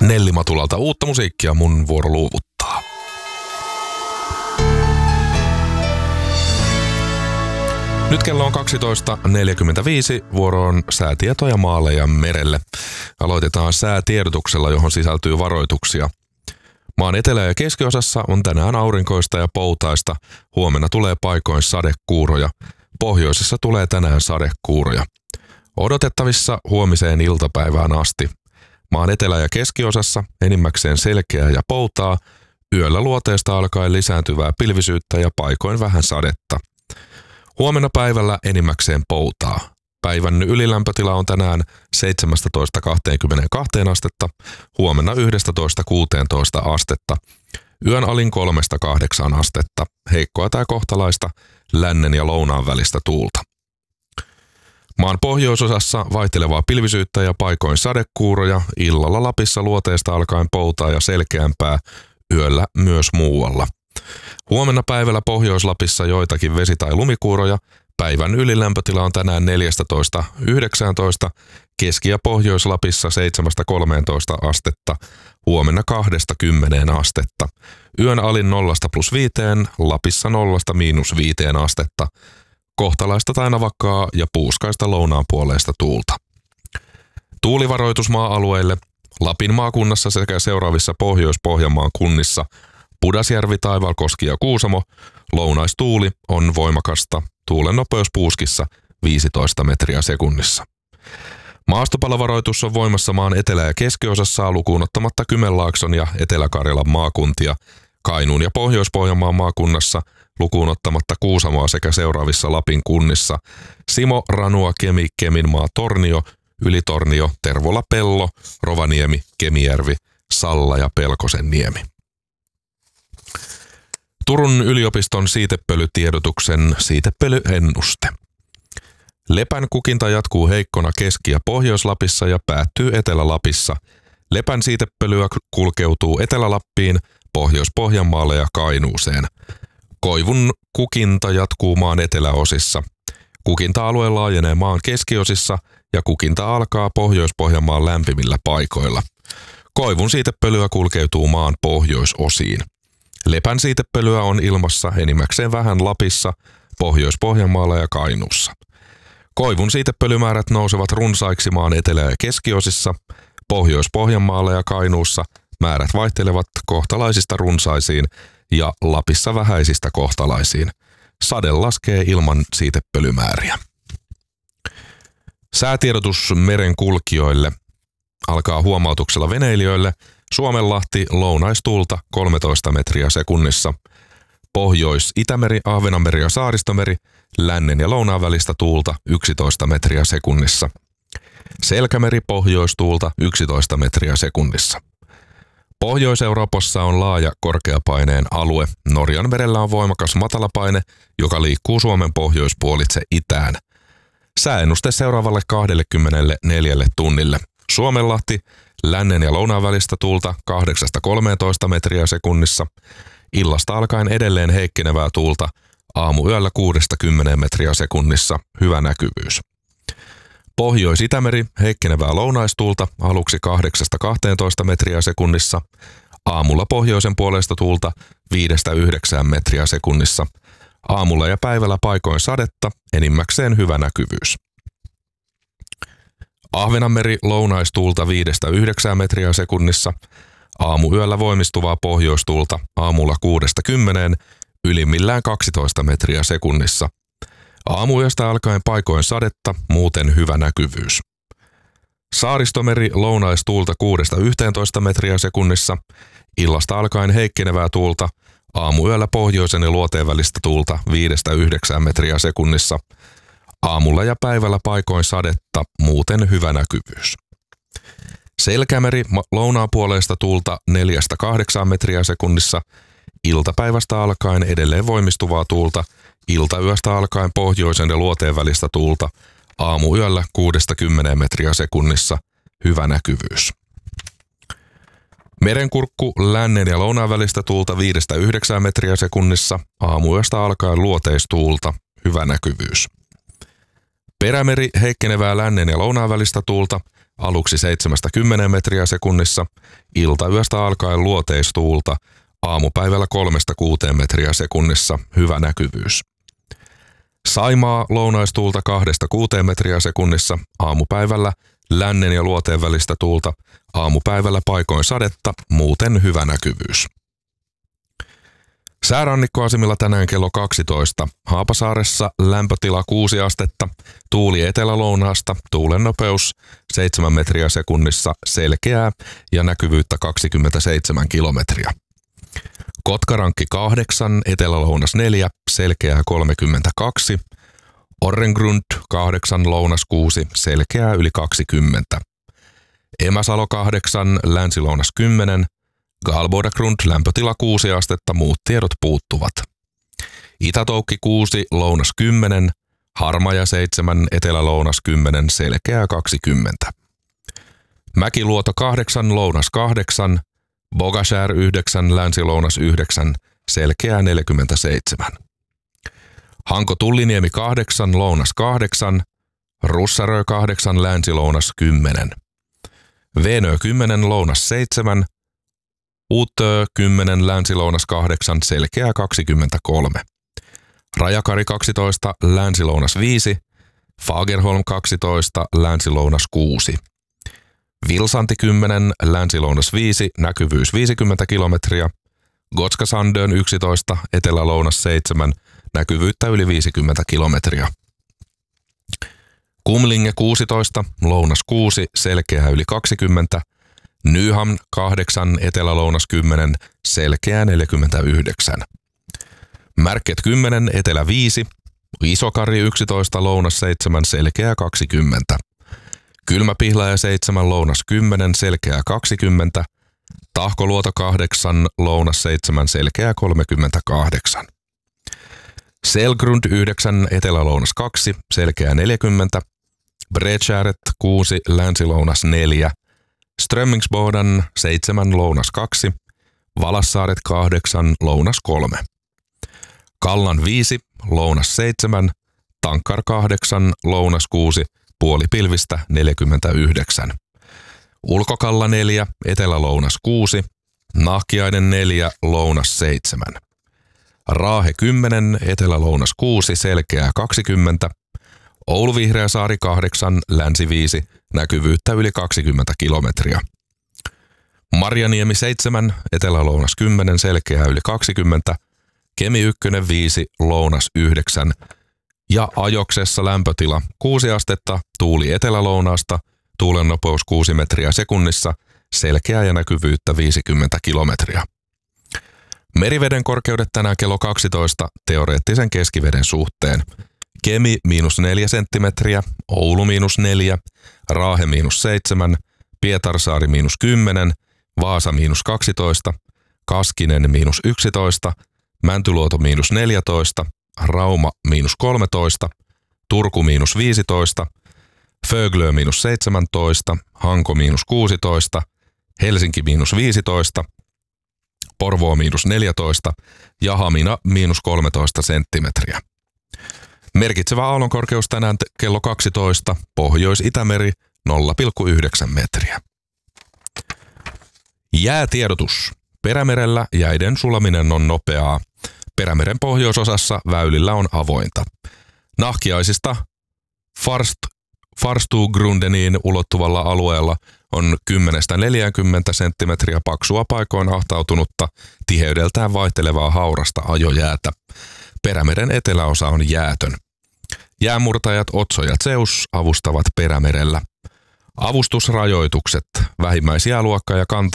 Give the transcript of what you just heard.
Nelli Matulalta uutta musiikkia, mun vuoro luuvuttaa. Nyt kello on 12.45, vuoro on säätietoja maalle ja merelle. Aloitetaan säätiedotuksella, johon sisältyy varoituksia. Maan etelä- ja keskiosassa on tänään aurinkoista ja poutaista. Huomenna tulee paikoin sadekuuroja. Pohjoisessa tulee tänään sadekuuroja. Odotettavissa huomiseen iltapäivään asti. Maan etelä- ja keskiosassa enimmäkseen selkeää ja poutaa. Yöllä luoteesta alkaen lisääntyvää pilvisyyttä ja paikoin vähän sadetta. Huomenna päivällä enimmäkseen poutaa. Päivän ylilämpötila on tänään 17-22 astetta, huomenna 11-16 astetta. Yön alin 3-8 astetta, heikkoa tai kohtalaista lännen ja lounaan välistä tuulta. Maan pohjoisosassa vaihtelevaa pilvisyyttä ja paikoin sadekuuroja, illalla Lapissa luoteesta alkaen poutaa ja selkeämpää, yöllä myös muualla. Huomenna päivällä Pohjois-Lapissa joitakin vesi- tai lumikuuroja. Päivän ylilämpötila on tänään 14-19, Keski- ja Pohjois-Lapissa 7-13 astetta, huomenna 2-10 astetta. Yön alin 0-5, Lapissa 0-5 astetta. Kohtalaista tai navakkaa ja puuskaista lounaanpuoleista tuulta. Tuulivaroitus maa-alueille. Lapin maakunnassa sekä seuraavissa Pohjois-Pohjanmaan kunnissa Pudasjärvi, Taivalkoski ja Kuusamo. Lounaistuuli on voimakasta. Tuulen nopeus puuskissa 15 metriä sekunnissa. Maastopalovaroitus on voimassa maan etelä- ja keskiosassa lukuun ottamatta Kymenlaakson ja Etelä-Karjalan maakuntia. Kainuun ja Pohjois-Pohjanmaan maakunnassa lukuun ottamatta Kuusamoa sekä seuraavissa Lapin kunnissa Simo, Ranua, Kemi, Keminmaa, Tornio, Ylitornio, Tervola, Pello, Rovaniemi, Kemijärvi, Salla ja Pelkosenniemi. Turun yliopiston siitepölytiedotuksen siitepölyennuste. Lepän kukinta jatkuu heikkona Keski- ja Pohjois-Lapissa ja päättyy Etelä-Lapissa. Lepän siitepölyä kulkeutuu Etelä-Lappiin, Pohjois-Pohjanmaalle ja Kainuuseen. Koivun kukinta jatkuu maan eteläosissa. Kukinta-alue laajenee maan keskiosissa ja kukinta alkaa Pohjois-Pohjanmaan lämpimillä paikoilla. Koivun siitepölyä kulkeutuu maan pohjoisosiin. Lepän siitepölyä on ilmassa enimmäkseen vähän Lapissa, Pohjois-Pohjanmaalla ja Kainuussa. Koivun siitepölymäärät nousevat runsaiksi maan etelä- ja keskiosissa. Pohjois-Pohjanmaalla ja Kainuussa määrät vaihtelevat kohtalaisista runsaisiin ja Lapissa vähäisistä kohtalaisiin. Sade laskee ilman siitepölymääriä. Säätiedotus merenkulkijoille alkaa huomautuksella veneilijöille. Suomenlahti lounaistuulta 13 metriä sekunnissa. Pohjois-Itämeri, Ahvenanmeri ja Saaristomeri lännen ja lounaan välistä tuulta 11 metriä sekunnissa. Selkämeri pohjoistuulta 11 metriä sekunnissa. Pohjois-Euroopassa on laaja korkeapaineen alue. Norjan merellä on voimakas matalapaine, joka liikkuu Suomen pohjoispuolitse itään. Sääennuste seuraavalle 24 tunnille. Suomenlahti lännen ja lounaan välistä tuulta 8-13 metriä sekunnissa. Illasta alkaen edelleen heikkenevää tuulta. Aamuyöllä 6-10 metriä sekunnissa. Hyvä näkyvyys. Pohjois-Itämeri heikkenevää lounaistuulta aluksi 8-12 metriä sekunnissa. Aamulla pohjoisen puolesta tuulta 5-9 metriä sekunnissa. Aamulla ja päivällä paikoin sadetta, enimmäkseen hyvä näkyvyys. Ahvenanmeri lounaistuulta 5-9 metriä sekunnissa. Aamuyöllä voimistuvaa pohjoistuulta aamulla 6-10, ylimmillään 12 metriä sekunnissa. Aamuyöstä alkaen paikoin sadetta, muuten hyvä näkyvyys. Saaristomeri lounaistuulta 6-11 metriä sekunnissa. Illasta alkaen heikkenevää tuulta. Aamuyöllä pohjoisen ja luoteen välistä tuulta 5-9 metriä sekunnissa. Aamulla ja päivällä paikoin sadetta, muuten hyvä näkyvyys. Selkämeri lounaapuoleista tuulta 4-8 metriä sekunnissa. Iltapäivästä alkaen edelleen voimistuvaa tuulta. Iltayöstä alkaen pohjoisen ja luoteen välistä tuulta. Aamuyöllä 6-10 metriä sekunnissa. Hyvä näkyvyys. Merenkurkku lännen ja lounaan välistä tuulta 5-9 metriä sekunnissa. Aamuyöstä alkaen luoteistuulta. Hyvä näkyvyys. Perämeri heikkenevää lännen ja lounaan välistä tuulta. aluksi 7-10 metriä sekunnissa, iltayöstä alkaen luoteistuulta, aamupäivällä 3-6 metriä sekunnissa, hyvä näkyvyys. Saimaa lounaistuulta 2-6 metriä sekunnissa, aamupäivällä lännen ja luoteen välistä tuulta, aamupäivällä paikoin sadetta, muuten hyvä näkyvyys. Säärannikkoasemilla tänään kello 12. Haapasaaressa lämpötila 6 astetta, tuuli etelä-lounaasta, tuulen nopeus 7 metriä sekunnissa, selkeää ja näkyvyyttä 27 kilometriä. Kotkarankki 8, etelä-lounas 4, selkeää 32. Orrengrund 8, lounas 6, selkeää yli 20. Emäsalo 8, länsi-lounas 10, Galbodagrund lämpötila 6 astetta, muut tiedot puuttuvat. Itätoukki 6, lounas 10, Harmaja 7, etelä-lounas 10, selkeää 20. Mäkiluoto 8, lounas 8, Bogashär 9, länsi-lounas 9, selkeää 47. Hanko Tulliniemi 8, lounas 8, Russarö 8, länsi-lounas 10. Venö 10, lounas 7, Utö 10, länsi-lounas 8, selkeää 23. Rajakari 12, länsi-lounas 5, Fagerholm 12, länsi-lounas 6. Vilsanti 10, länsi-lounas 5, näkyvyys 50 kilometriä. Gotska Sandön 11, etelä-lounas 7, näkyvyyttä yli 50 kilometriä. Kumlinge 16, lounas 6, selkeää yli 20. Nyhamn 8, etelä-lounas 10, selkeää 49. Märket 10, etelä 5, Isokari 11, lounas 7, selkeää 20. Kylmäpihlaja 7, lounas 10, selkeää 20. Tahkoluoto 8, lounas 7, selkeää 38. Selgrund 9, etelä-lounas 2, selkeää 40. Bredskäret 6, länsi-lounas 4. Strömmingsboden 7, lounas 2. Valassaaret 8, lounas 3. Kallan 5, lounas 7. Tankkar 8, lounas 6. Puolipilvistä 49. Ulkokalla 4, etelä-lounas 6. Nahkiainen 4, lounas 7. Raahe 10, etelä-lounas 6, selkeää 20. Oulu-Vihreäsaari 8, länsi 5, näkyvyyttä yli 20 kilometriä. Marjaniemi 7, etelä-lounas 10, selkeää yli 20. Kemi 1, 5, lounas 9. Ja Ajoksessa lämpötila 6 astetta, tuuli etelä-lounaasta, tuulen nopeus 6 metriä sekunnissa, selkeää ja näkyvyyttä 50 kilometriä. Meriveden korkeudet tänään kello 12 teoreettisen keskiveden suhteen. Kemi -4 senttimetriä, Oulu -4, Raahe -7, Pietarsaari -10, Vaasa -12, Kaskinen -11, Mäntyluoto -14, Rauma -13, Turku -15, Föglö -17, Hanko -16, Helsinki -15, Porvoo -14 ja Hamina -13 senttimetriä. Merkitsevä aallonkorkeus tänään kello 12, Pohjois-Itämeri 0,9 metriä. Jäätiedotus. Perämerellä jäiden sulaminen on nopeaa. Perämeren pohjoisosassa väylillä on avointa. Nahkiaisista Farstugrundeniin ulottuvalla alueella on 10-40 senttimetriä paksua paikoin ahtautunutta, tiheydeltään vaihtelevaa haurasta ajojäätä. Perämeren eteläosa on jäätön. Jäänmurtajat Otso ja Zeus avustavat Perämerellä. Avustusrajoitukset, vähimmäisjääluokka ja kanta